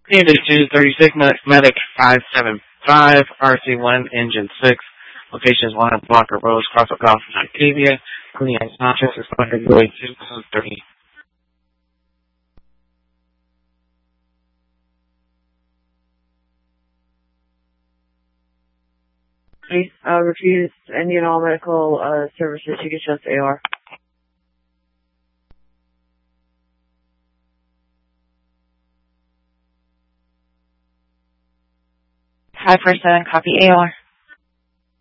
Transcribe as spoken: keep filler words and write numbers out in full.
Unit two thirty-six, Medic five seven five, R C one, Engine six. Location is one hundred Blocker Road, Crossville Golf, Octavia. Cleaning Conscious is one hundred two thirty. Please uh, refuse any and all medical uh, services. You can just A R. five four seven, copy A R.